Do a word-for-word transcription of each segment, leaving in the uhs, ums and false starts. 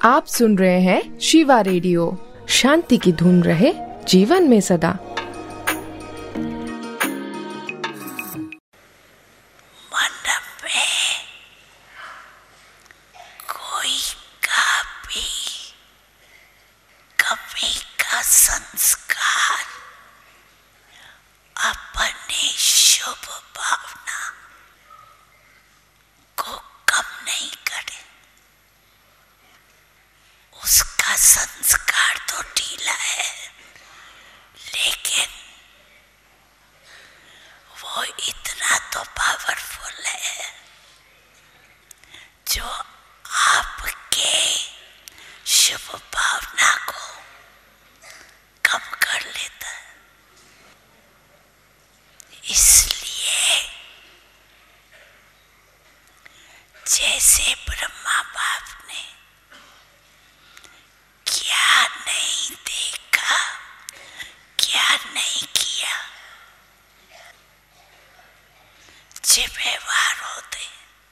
आप सुन रहे हैं शिवा रेडियो। शांति की धुन रहे जीवन में सदा। मन में कोई का भी कमी का संस्कार अपने शुभ भावना को कम नहीं करे। उसका संस्कार तो ढीला है, लेकिन वो इतना तो पावरफुल है जो आपके शुभ भावना को कम कर लेता है। इसलिए जैसे ब्रह्मा बाप ने क्या नहीं देखा, क्या नहीं किया, जिम्मेवार होते,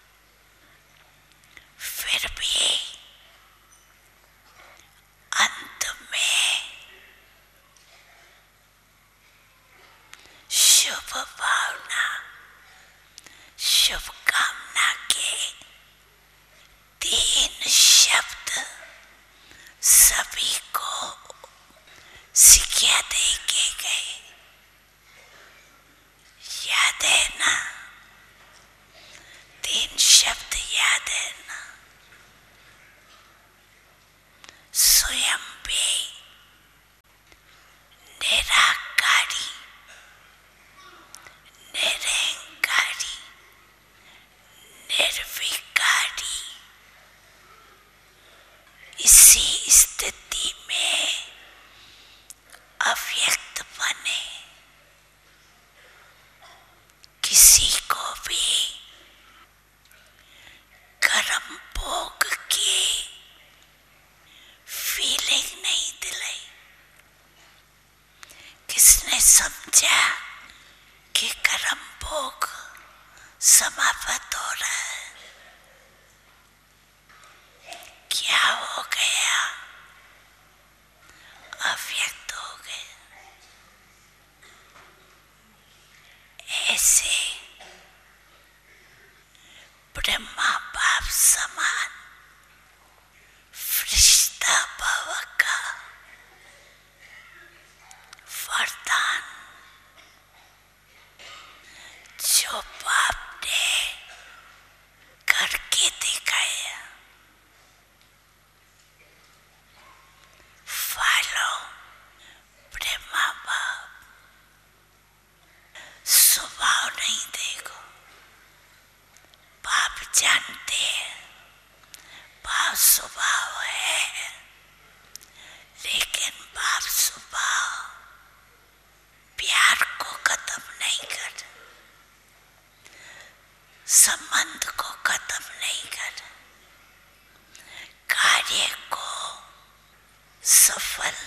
फिर भी अंत में शुभ भावना, शुभ कामना के तीन शब्द सभी को सिक्या दे के गए। याद है ना? तीन शब्द याद है ना? स्वयं भी निराकारी, निरंकारी, निर्विकारी। इसी स्थिति में अव्यक्त बने। किसी को भी कर्म भोग की फीलिंग नहीं दिलाई। किसने समझा कि कर्म भोग समाप्त हो रहा है? क्या हो गया? अव्यक्त हो गए। ऐसे ब्रह्मा बाप समान फरिश्ता भव का वरदान जो बाप ने करके दिखाया, फॉलो ब्रह्मा बाप। स्वभाव नहीं देखो, बाप जानते हैं बाप स्वभाव है, लेकिन बाप स्वभाव प्यार को खत्म नहीं कर, संबंध को खत्म नहीं कर, कार्य को सफल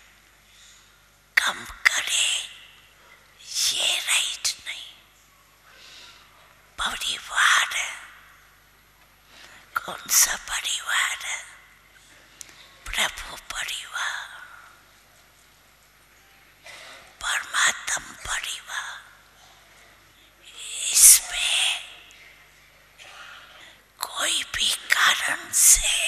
कम करे, ये राइट नहीं। परिवार, कौन सा परिवार है? प्रभु परिवार, परमात्म परिवार। इसमें कोई भी कारण से